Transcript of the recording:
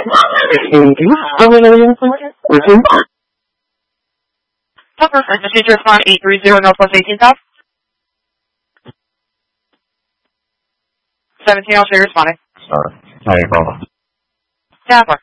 Top reference, message respond 830 Northwest 18 South. 17, I'll show you responding. Sorry. How you call? Yeah, of course.